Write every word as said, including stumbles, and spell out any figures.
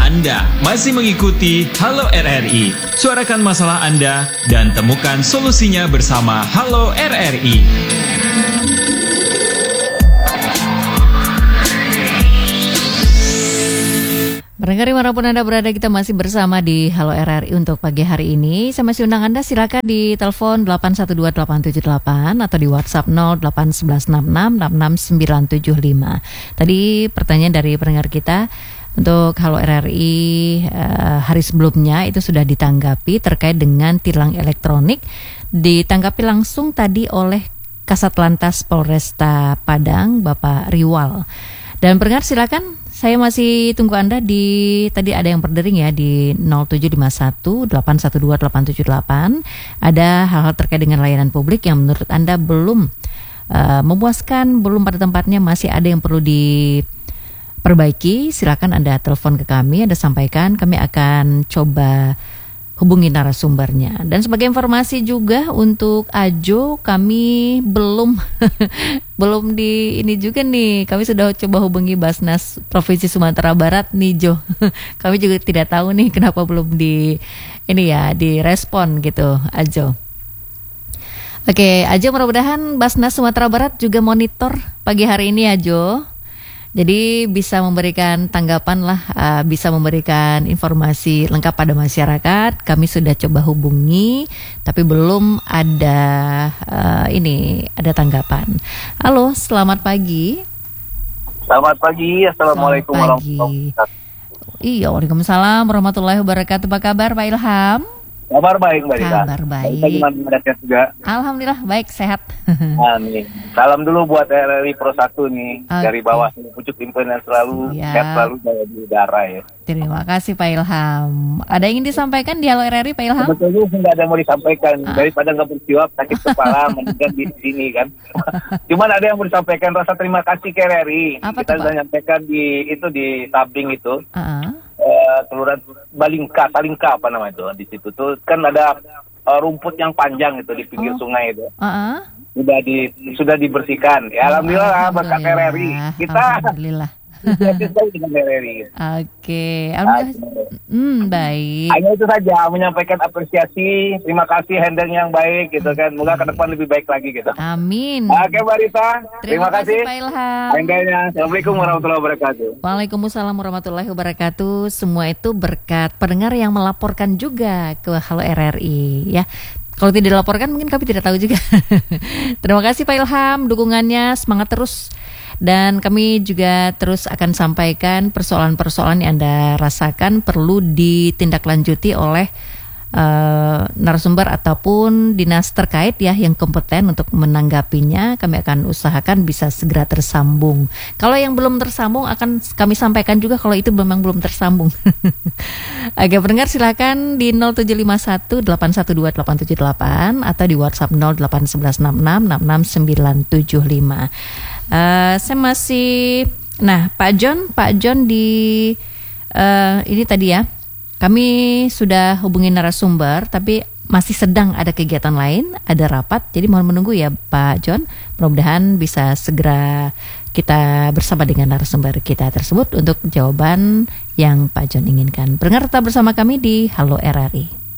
Anda masih mengikuti Halo R R I. Suarakan masalah Anda dan temukan solusinya bersama Halo R R I. Pendengar dimanapun Anda berada, kita masih bersama di Halo R R I untuk pagi hari ini. Saya masih undang Anda, silakan di telepon delapan satu dua delapan tujuh delapan atau di WhatsApp nol delapan satu satu enam enam enam enam sembilan tujuh lima. Tadi pertanyaan dari pendengar kita untuk Halo R R I uh, hari sebelumnya itu sudah ditanggapi terkait dengan tilang elektronik. Ditanggapi langsung tadi oleh Kasat Lantas Polresta Padang, Bapak Riwal. Dan pendengar silakan, saya masih tunggu Anda di, tadi ada yang berdering ya di nol tujuh lima satu delapan satu dua delapan tujuh delapan. Ada hal-hal terkait dengan layanan publik yang menurut Anda belum uh, memuaskan, belum pada tempatnya, masih ada yang perlu diperbaiki. Silakan Anda telepon ke kami, Anda sampaikan, kami akan coba hubungi narasumbernya. Dan sebagai informasi juga untuk Ajo, kami belum belum di ini juga nih. Kami sudah coba hubungi Basnas Provinsi Sumatera Barat nih, Jo. Kami juga tidak tahu nih kenapa belum di ini ya, direspon gitu, Ajo. Oke, Ajo, mudah-mudahan Basnas Sumatera Barat juga monitor pagi hari ini, Ajo. Jadi bisa memberikan tanggapan lah, uh, bisa memberikan informasi lengkap pada masyarakat. Kami sudah coba hubungi, tapi belum ada uh, ini ada tanggapan. Halo, selamat pagi. Selamat pagi, assalamualaikum Selamat pagi. warahmatullahi wabarakatuh. Iya, waalaikumsalam warahmatullahi wabarakatuh. Apa kabar, Pak Ilham? Kabar baik, Mbak Rita. Kabar baik. Bagaimana mendadak juga? Alhamdulillah baik, sehat. Amin. Salam dulu buat R R I Pro satu nih, Okay. dari bawah pucuk pimpinan selalu Siap. sehat selalu jaya di udara ya. Terima kasih Pak Ilham. Ada yang ingin disampaikan di Halo R R I, Pak Ilham? Sebetulnya nggak ada yang mau disampaikan, Ah. daripada nggak bersiwap sakit kepala mendingan di sini kan. Cuman ada yang mau disampaikan, rasa terima kasih ke R R I. Apa Kita tuh, sudah Pak? nyampaikan di itu di tabing itu. Uh-uh. Eh, kelurahan Balingka, Salingka apa namanya itu, di situ tuh kan ada eh, rumput yang panjang itu di pinggir Oh. sungai itu, Uh-uh. sudah di sudah dibersihkan. Ya, alhamdulillah berkat R R I kita Alhamdulillah. berhasil sekali dengan R R I. Oke, alhamdulillah. Hmm, baik. Hanya itu saja, menyampaikan apresiasi, terima kasih handling yang baik gitu kan. Semoga ke depan lebih baik lagi gitu. Amin. Oke, Mbak Rita, terima, kasih. Pak Ilham. Handlenya. Assalamualaikum warahmatullahi wabarakatuh. Waalaikumsalam warahmatullahi wabarakatuh. Semua itu berkat pendengar yang melaporkan juga ke Halo R R I ya. Kalau tidak dilaporkan mungkin kami tidak tahu juga. Terima kasih Pak Ilham, dukungannya, semangat terus. Dan kami juga terus akan sampaikan persoalan-persoalan yang Anda rasakan perlu ditindaklanjuti oleh uh, narasumber ataupun dinas terkait ya yang kompeten untuk menanggapinya. Kami akan usahakan bisa segera tersambung. Kalau yang belum tersambung akan kami sampaikan juga kalau itu memang belum tersambung. Oke, pendengar silakan di nol tujuh lima satu delapan satu dua delapan tujuh delapan atau di WhatsApp nol delapan satu satu enam enam enam enam sembilan tujuh lima. Uh, saya masih, nah Pak John, Pak John di uh, ini tadi ya, kami sudah hubungi narasumber, tapi masih sedang ada kegiatan lain, ada rapat, jadi mohon menunggu ya Pak John. Mudah-mudahan bisa segera kita bersama dengan narasumber kita tersebut untuk jawaban yang Pak John inginkan. Pendengar tetap bersama kami di Halo R R I.